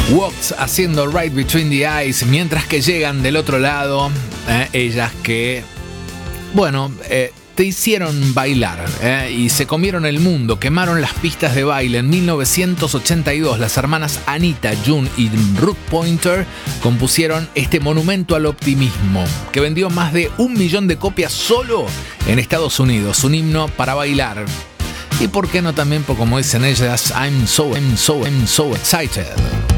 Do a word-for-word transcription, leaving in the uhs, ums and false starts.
Walks haciendo Right Between the Eyes, mientras que llegan del otro lado eh, ellas que, bueno, eh, te hicieron bailar eh, y se comieron el mundo, quemaron las pistas de baile. En mil novecientos ochenta y dos, las hermanas Anita, June y Ruth Pointer compusieron este monumento al optimismo, que vendió más de un millón de copias solo en Estados Unidos. Un himno para bailar. Y por qué no también, por como dicen ellas, I'm so, I'm so, I'm so excited.